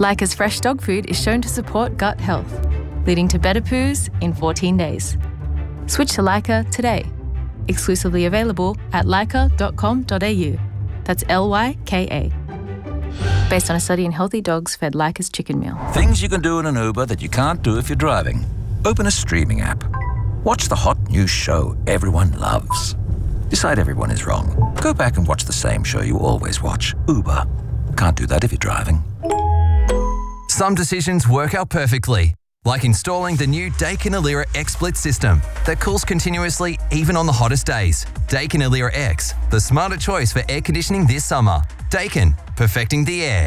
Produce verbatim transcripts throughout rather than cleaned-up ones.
Leica's fresh dog food is shown to support gut health, leading to better poos in fourteen days. Switch to Leica today. Exclusively available at leica dot com dot a u. That's L Y K A. Based on a study in healthy dogs fed Leica's chicken meal. Things you can do in an Uber that you can't do if you're driving. Open a streaming app. Watch the hot new show everyone loves. Decide everyone is wrong. Go back and watch the same show you always watch. Uber. Can't do that if you're driving. Some decisions work out perfectly, like installing the new Daikin Alira X-Split system that cools continuously even on the hottest days. Daikin Alira X, the smarter choice for air conditioning this summer. Daikin, perfecting the air.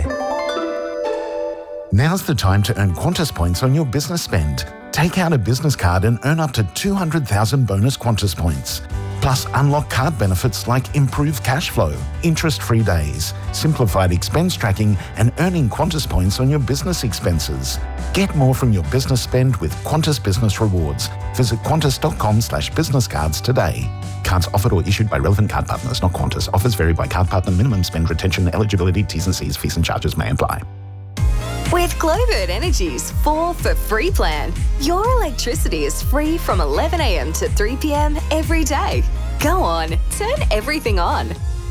Now's the time to earn Qantas points on your business spend. Take out a business card and earn up to two hundred thousand bonus Qantas points. Plus, unlock card benefits like improved cash flow, interest-free days, simplified expense tracking, and earning Qantas points on your business expenses. Get more from your business spend with Qantas Business Rewards. Visit qantas dot com slash business cards today. Cards offered or issued by relevant card partners, not Qantas. Offers vary by card partner. Minimum spend, retention, eligibility, T's and C's, fees and charges may apply. With Glowbird Energy's four for free plan, your electricity is free from eleven a m to three p m every day. Go on, turn everything on.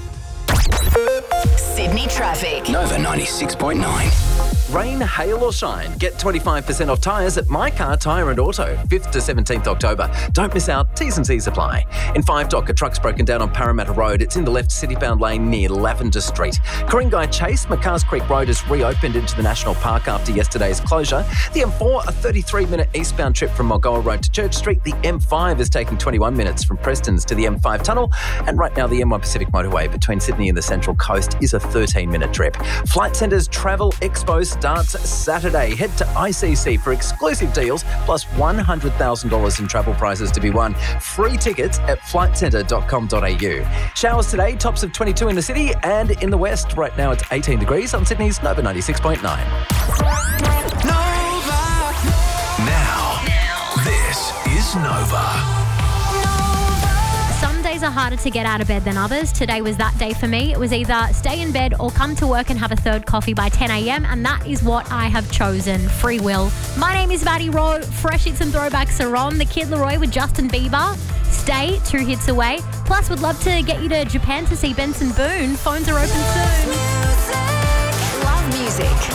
Sydney traffic. Nova ninety-six point nine. Rain, hail or shine, get twenty-five percent off tyres at My Car Tyre and Auto, fifth to seventeenth October. Don't miss out, T's and C's apply. In Five Dock, a truck's broken down on Parramatta Road. It's in the left city-bound lane near Lavender Street. Coringai Chase, McCars Creek Road has reopened into the National Park after yesterday's closure. The M four, a thirty-three minute eastbound trip from Mulgoa Road to Church Street. The M five is taking twenty-one minutes from Prestons to the M five tunnel. And right now, the M one Pacific motorway between Sydney and the Central Coast is a thirteen minute trip. Flight Centre's Travel Expo starts Saturday. Head to I C C for exclusive deals plus one hundred thousand dollars in travel prizes to be won. Free tickets at flight centre dot com dot a u. Showers today, tops of twenty-two in the city and in the west. Right now it's eighteen degrees on Sydney's Nova ninety-six point nine. Nova. Now, this is Nova. Some days are harder to get out of bed than others. Today was that day for me. It was either stay in bed or come to work and have a third coffee by ten a m, and that is what I have chosen. Free will. My name is Maddie Rowe. Fresh hits and throwbacks are on. The Kid Laroi with Justin Bieber. Stay, two hits away. Plus, would love to get you to Japan to see Benson Boone. Phones are open soon. Love music.